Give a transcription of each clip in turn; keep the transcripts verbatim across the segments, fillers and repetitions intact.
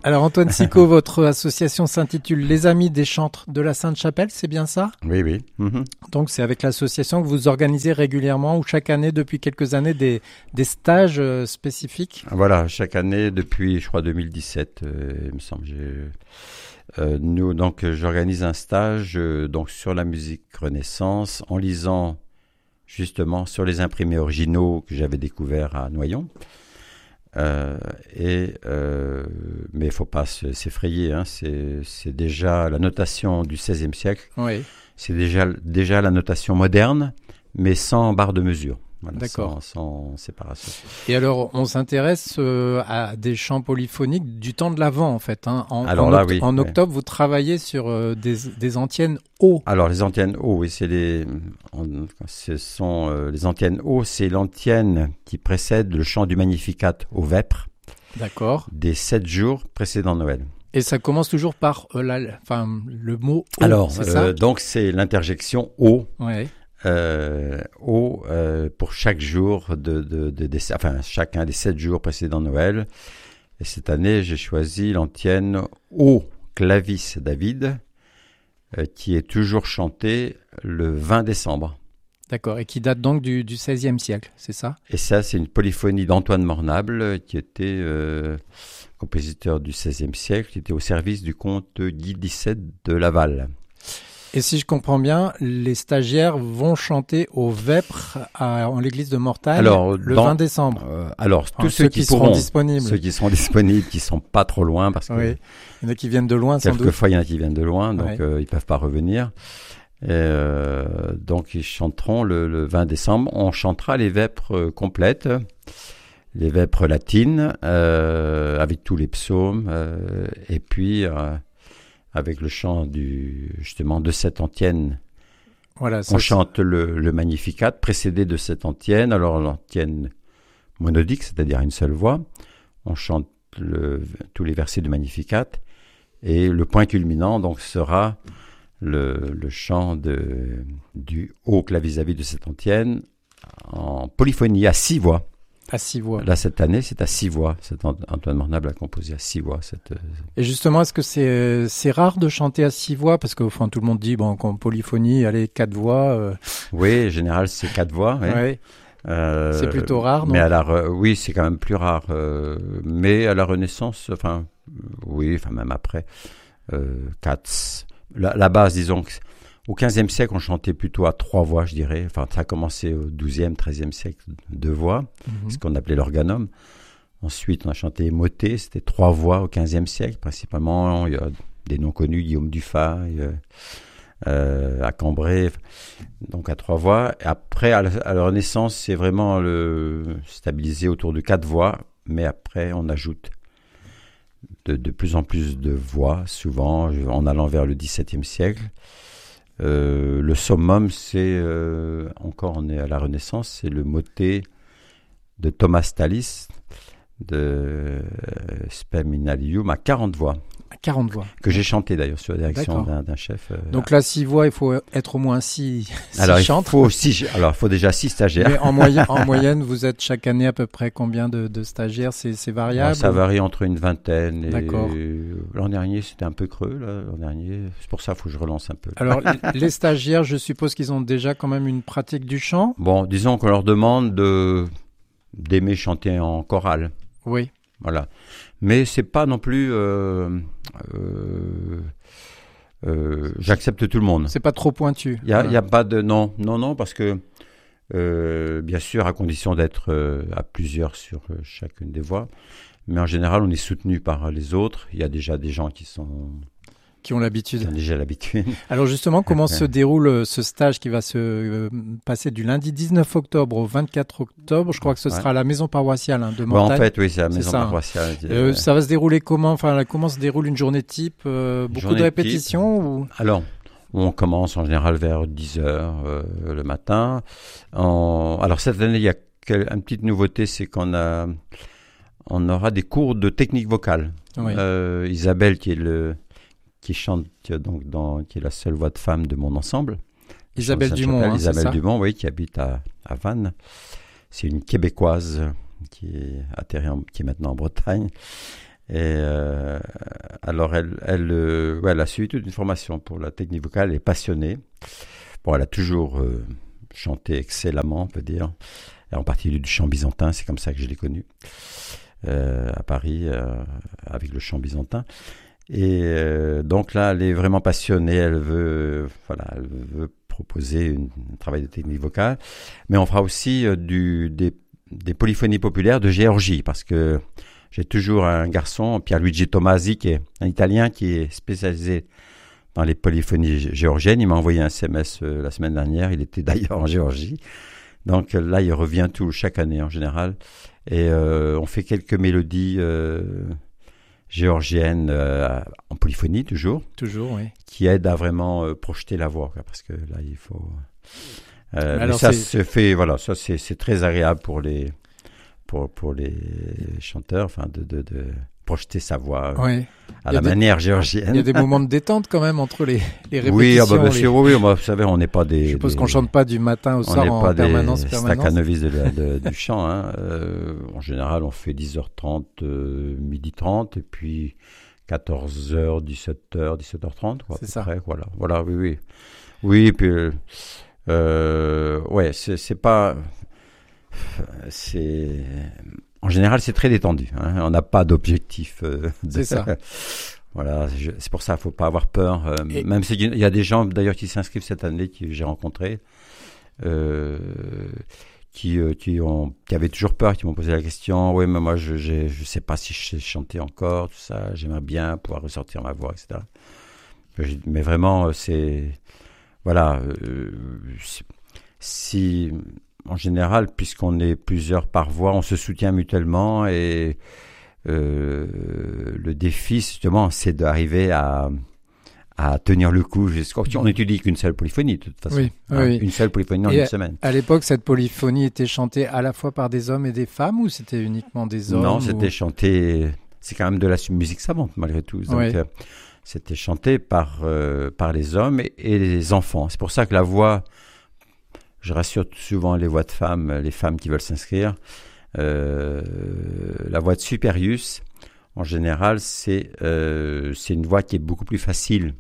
Alors Antoine Sicot, votre association s'intitule Les Amis des Chantres de la Sainte-Chapelle, c'est bien ça? Oui, oui. Mm-hmm. Donc c'est avec l'association que vous organisez régulièrement ou chaque année depuis quelques années des, des stages euh, spécifiques? Voilà, chaque année depuis, je crois, deux mille dix-sept, euh, il me semble. J'ai... Euh, nous, donc, j'organise un stage euh, donc sur la musique Renaissance en lisant justement sur les imprimés originaux que j'avais découverts à Noyon. Euh, et, euh, mais il ne faut pas s'effrayer, hein, c'est, c'est déjà la notation du seizième siècle, oui. C'est déjà, déjà la notation moderne, mais sans barre de mesure, voilà, D'accord. sans, sans séparation. Et alors, on s'intéresse euh, à des chants polyphoniques du temps de l'Avent, en fait. Hein. En, alors en, là, oct- oui, en oui. octobre, vous travaillez sur euh, des, des antiennes haut. Alors, les antiennes haut, oui, c'est les, on, ce sont euh, les antiennes haut, c'est l'antienne qui précède le chant du Magnificat au Vêpres. D'accord. Des sept jours précédant Noël. Et ça commence toujours par euh, la, enfin, le mot « haut », alors, c'est euh, ça? Donc, c'est l'interjection « haut ouais. ». Euh, au, euh, pour chaque jour, de, de, de, de, enfin chacun des sept jours précédant Noël. Et cette année, j'ai choisi l'antienne Ô Clavis David, euh, qui est toujours chantée le vingt décembre. D'accord, et qui date donc du, du seizième siècle, c'est ça? Et ça, c'est une polyphonie d'Antoine Mornable, qui était euh, compositeur du seizième siècle, qui était au service du comte Guy dix-sept de Laval. Et si je comprends bien, les stagiaires vont chanter au Vêpres à, en l'église de Mortagne alors, le dans, vingt décembre. Euh, alors, enfin, tous ceux, ceux qui, qui seront pourront, disponibles. Ceux qui seront disponibles, qui ne sont pas trop loin, parce que oui. Il y en a qui viennent de loin, sans doute. Quelquefois, il y en a qui viennent de loin, donc ouais. euh, ils ne peuvent pas revenir. Et, euh, donc, ils chanteront le, le vingt décembre. On chantera les vêpres euh, complètes, les vêpres latines, euh, avec tous les psaumes, euh, et puis... Euh, avec le chant du, justement de cette antienne. Voilà, on chante le, le Magnificat, précédé de cette antienne. Alors l'antienne monodique, c'est-à-dire une seule voix. On chante le, tous les versets du Magnificat. Et le point culminant donc, sera le, le chant de, du haut clavis-à-vis de cette antienne en polyphonie à six voix. À six voix. Là, cette année, c'est à six voix. Cet Antoine Mornable a composé à six voix. Cette... Et justement, est-ce que c'est, c'est rare de chanter à six voix? Parce que enfin, tout le monde dit, bon, qu'en polyphonie, allez, quatre voix. Euh... Oui, en général, c'est quatre voix. Oui. Ouais. Euh, c'est plutôt rare, non? Mais à la re... Oui, c'est quand même plus rare. Euh, mais à la Renaissance, enfin, oui, enfin, même après, euh, quatre. La, la base, disons que... Au quinzième siècle, on chantait plutôt à trois voix, je dirais. Enfin, ça a commencé au douzième, treizième siècle, deux voix, mm-hmm. ce qu'on appelait l'organum. Ensuite, on a chanté motet, c'était trois voix au quinzième siècle. Principalement, il y a des noms connus, Guillaume Dufay, euh, euh, à Cambrai, donc à trois voix. Et après, à la, à la Renaissance, c'est vraiment le, stabilisé autour de quatre voix, mais après, on ajoute de, de plus en plus de voix, souvent en allant vers le dix-septième siècle. Euh, le summum, c'est euh, encore on est à la Renaissance, c'est le motet de Thomas Tallis de euh, Spem in Alium à quarante voix. À quarante voix. Que j'ai chanté d'ailleurs sur la direction d'un, d'un chef. Euh, Donc là, six voix, il faut être au moins six, six alors, chantres. Il faut six, alors, il faut déjà six stagiaires. Mais en, moyenne, en moyenne, vous êtes chaque année à peu près combien de, de stagiaires? C'est, c'est variable? Alors, ça ou... varie entre une vingtaine. Et D'accord. L'an dernier, c'était un peu creux. Là. L'an dernier, c'est pour ça qu'il faut que je relance un peu. Alors, les stagiaires, je suppose qu'ils ont déjà quand même une pratique du chant? Bon, disons qu'on leur demande de, d'aimer chanter en chorale. Oui. Voilà. Mais c'est pas non plus... Euh, euh, euh, j'accepte tout le monde. C'est pas trop pointu. Il y a, voilà. y a pas de... Non, non, non, parce que, euh, bien sûr, à condition d'être euh, à plusieurs sur euh, chacune des voix. Mais en général, on est soutenu par les autres. Il y a déjà des gens qui sont... Qui ont l'habitude. Qui ont déjà l'habitude. Alors justement, comment se déroule ce stage qui va se euh, passer du lundi dix-neuf octobre au vingt-quatre octobre? Je crois que ce sera ouais. à la maison paroissiale hein, de Mortagne. Ouais, en fait, oui, c'est la maison c'est paroissiale. Euh, euh, ça va se dérouler comment? Enfin, comment se déroule une journée type? euh, Beaucoup journée de répétitions ou... Alors, on commence en général vers dix heures euh, le matin. En... Alors cette année, il y a une petite nouveauté, c'est qu'on a, on aura des cours de technique vocale. Oui. Euh, Isabelle, qui est le... qui chante donc dans, qui est la seule voix de femme de mon ensemble. Isabelle Dumont, hein, Isabelle c'est ça Dumont, oui, qui habite à, à Vannes. C'est une Québécoise qui est atterrie, en, qui est maintenant en Bretagne. Et euh, alors, elle, elle, euh, ouais, elle a suivi toute une formation pour la technique vocale. Elle est passionnée. Bon, elle a toujours euh, chanté excellemment, on peut dire. Et en particulier du chant byzantin, c'est comme ça que je l'ai connue. Euh, à Paris, euh, avec le chant byzantin. Et euh, donc là, elle est vraiment passionnée. Elle veut, euh, voilà, elle veut proposer une, un travail de technique vocale. Mais on fera aussi euh, du, des, des polyphonies populaires de Géorgie, parce que j'ai toujours un garçon, Pierluigi Tomasi, qui est un Italien qui est spécialisé dans les polyphonies géorgiennes. Il m'a envoyé un S M S euh, la semaine dernière. Il était d'ailleurs en Géorgie. Donc là, il revient tout chaque année en général. Et euh, on fait quelques mélodies euh, géorgiennes euh, en polyphonie toujours. Toujours, oui. Qui aident à vraiment euh, projeter la voix, quoi, parce que là, il faut... Euh, Alors, mais ça, c'est... se fait, voilà, ça c'est, c'est très agréable pour les... Pour, pour les chanteurs, enfin, de, de, de projeter sa voix oui. à la des, manière géorgienne. Il y a des moments de détente quand même entre les, les répétitions. Oui, ah bah, bien les... sûr, oui, moi, vous savez, on n'est pas des... Je suppose des, qu'on ne chante pas du matin au soir en pas permanence. On n'est pas des staccanovis de de, du chant. Hein. Euh, en général, on fait dix heures trente, euh, midi trente, et puis quatorze heures, dix-sept heures, dix-sept heures trente. Quoi, c'est ça. Près, voilà, voilà, oui, oui. Oui, puis... Euh, ouais, c'est, c'est pas... C'est... En général, c'est très détendu. Hein. On n'a pas d'objectif. Euh, de... C'est ça. Voilà, je... c'est pour ça qu'il ne faut pas avoir peur. Euh, Et... Même s'il y a des gens, d'ailleurs, qui s'inscrivent cette année, que j'ai rencontrés, euh, qui, euh, qui, ont, qui avaient toujours peur, qui m'ont posé la question. Oui, mais moi, je ne sais pas si je sais chanter encore, tout ça. J'aimerais bien pouvoir ressortir ma voix, et cetera. Mais vraiment, c'est... Voilà. Euh, si... En général, puisqu'on est plusieurs par voix, on se soutient mutuellement et euh, le défi, justement, c'est d'arriver à, à tenir le coup. On n'étudie qu'une seule polyphonie, de toute façon. Oui, hein, oui. Une seule polyphonie en et une semaine. À l'époque, cette polyphonie était chantée à la fois par des hommes et des femmes ou c'était uniquement des hommes? Non, ou... c'était chanté... C'est quand même de la musique savante, malgré tout. Donc, oui. euh, c'était chanté par, euh, par les hommes et, et les enfants. C'est pour ça que la voix... Je rassure souvent les voix de femmes, les femmes qui veulent s'inscrire. Euh, la voix de Superius, en général, c'est, euh, c'est une voix qui est beaucoup plus facile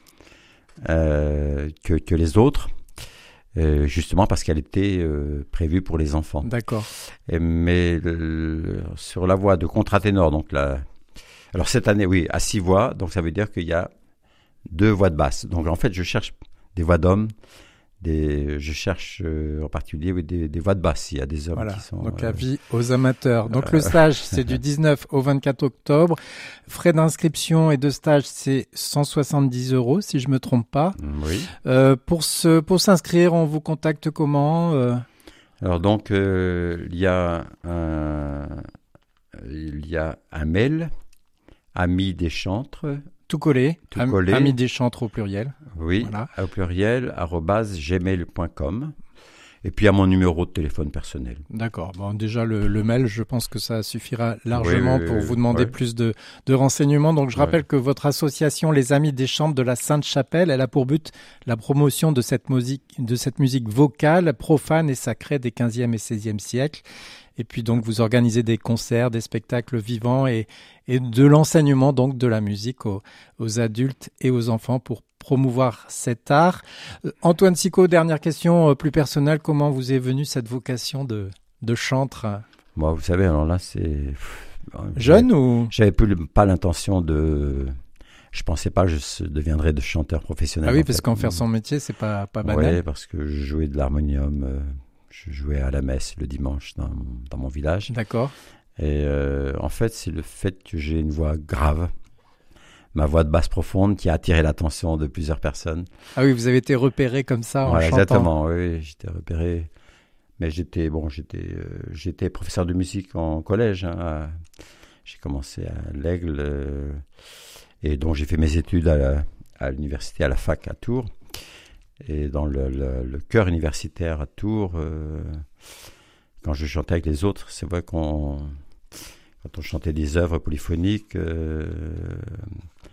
euh, que, que les autres, euh, justement parce qu'elle était euh, prévue pour les enfants. D'accord. Et, mais le, le, sur la voix de contraténor, donc la, alors cette année, oui, à six voix, donc ça veut dire qu'il y a deux voix de basse. Donc en fait, je cherche des voix d'hommes. Des, je cherche euh, en particulier oui, des, des voix de basse. Il y a des hommes voilà. qui sont... Donc, euh, avis aux amateurs. Donc, euh... le stage, c'est du dix-neuf au vingt-quatre octobre. Frais d'inscription et de stage, c'est cent soixante-dix euros, si je me trompe pas. Oui. Euh, pour, se, pour s'inscrire, on vous contacte comment euh... Alors, donc, euh, il y a un, il y a un mail, Amis des Chantres. Tout collé, Tout Am- collé. Amis des Chantres au pluriel. Oui, voilà. au pluriel, arobase gmail point com. Et puis à mon numéro de téléphone personnel. D'accord. Bon, déjà, le, le mail, je pense que ça suffira largement oui, oui, pour vous demander oui. plus de, de renseignements. Donc, je rappelle oui. que votre association, les Amis des Chantres de la Sainte-Chapelle, elle a pour but la promotion de cette musique, de cette musique vocale, profane et sacrée des quinzième et seizième siècles. Et puis donc vous organisez des concerts, des spectacles vivants et, et de l'enseignement donc de la musique aux, aux adultes et aux enfants pour promouvoir cet art. Euh, Antoine Sicot, dernière question euh, plus personnelle, comment vous est venue cette vocation de, de chantre? Moi, vous savez, alors là, c'est... Jeune j'avais, ou J'avais plus, pas l'intention de... Je pensais pas que je deviendrais de chanteur professionnel. Ah oui, en parce fait. qu'en faire son métier, c'est pas, pas banal. Oui, parce que je jouais de l'harmonium... Euh... Je jouais à la messe le dimanche dans, dans mon village. D'accord. Et euh, en fait, c'est le fait que j'ai une voix grave, ma voix de basse profonde qui a attiré l'attention de plusieurs personnes. Ah oui, vous avez été repéré comme ça en voilà, chantant. Exactement, oui, j'étais repéré. Mais j'étais, bon, j'étais, euh, j'étais professeur de musique en collège. Hein, à, j'ai commencé à l'Aigle euh, et donc j'ai fait mes études à, la, à l'université, à la fac à Tours. Et dans le, le, le chœur universitaire à Tours, euh, quand je chantais avec les autres, c'est vrai qu'on, quand on chantait des œuvres polyphoniques, euh,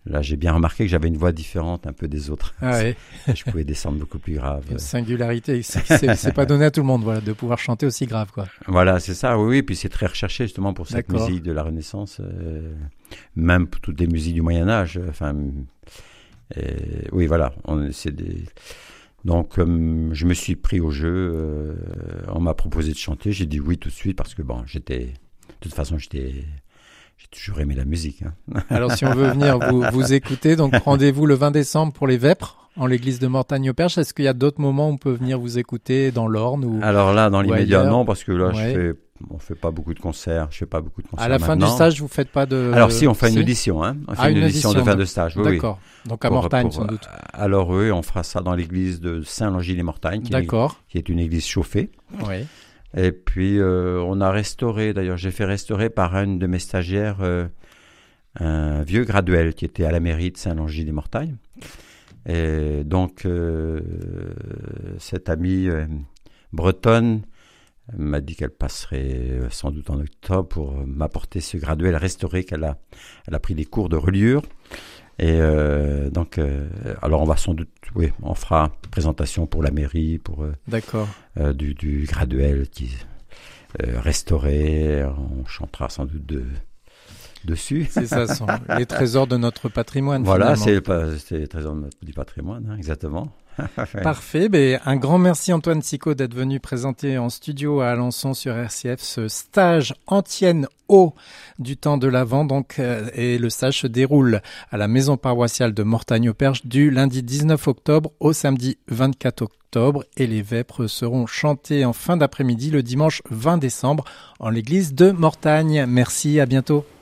là, j'ai bien remarqué que j'avais une voix différente un peu des autres. Ah ouais. Je pouvais descendre beaucoup plus grave. Une singularité. C'est, c'est, c'est pas donné à tout le monde, voilà, de pouvoir chanter aussi grave, quoi. Voilà, c'est ça. Oui, oui. Puis c'est très recherché justement pour cette D'accord. musique de la Renaissance, euh, même pour toutes les musiques du Moyen Âge. Enfin, et, oui, voilà. On, c'est des... Donc, euh, je me suis pris au jeu. Euh, on m'a proposé de chanter. J'ai dit oui tout de suite parce que bon, j'étais, de toute façon, j'étais. J'ai toujours aimé la musique. Hein. Alors, si on veut venir vous, vous écouter, donc rendez-vous le vingt décembre pour les Vêpres, en l'église de Mortagne-au-Perche. Est-ce qu'il y a d'autres moments où on peut venir vous écouter dans l'Orne ou Alors là, dans l'immédiat, ailleurs? non, parce que là, Ouais. je fais, on fait pas beaucoup de concerts. Je fais pas beaucoup de concerts À la fin maintenant. du stage, vous faites pas de... Alors si, on fait Si une audition. Hein. On fait Ah, une, une audition de audition, fin de- de stage. Oui, D'accord. Donc à Pour- Mortagne, pour- sans doute. Alors oui, on fera ça dans l'église de Saint-Langis-les-Mortagnes, qui est, D'accord. qui est une église chauffée. Oui. Et puis, euh, on a restauré, d'ailleurs, j'ai fait restaurer par une de mes stagiaires euh, un vieux graduel qui était à la mairie de Saint-Langis-les-Mortagnes. Et donc, euh, cette amie euh, bretonne m'a dit qu'elle passerait euh, sans doute en octobre pour euh, m'apporter ce graduel restauré qu'elle a. Elle a pris des cours de reliure. Et euh, donc, euh, alors on va sans doute, oui, on fera présentation pour la mairie, pour euh, D'accord. euh, du, du graduel qui euh, restauré. On chantera sans doute de, dessus. C'est ça, sont les trésors de notre patrimoine. Voilà, finalement. c'est, le pa- c'est les trésors de notre- du patrimoine, hein, exactement. Parfait. Ben, un grand merci Antoine Sicot d'être venu présenter en studio à Alençon sur R C F ce stage Antienne Haut du temps de l'Avent. Donc, euh, et le stage se déroule à la maison paroissiale de Mortagne-au-Perche du lundi dix-neuf octobre au samedi vingt-quatre octobre. Et les vêpres seront chantées en fin d'après-midi le dimanche vingt décembre en l'église de Mortagne. Merci, à bientôt.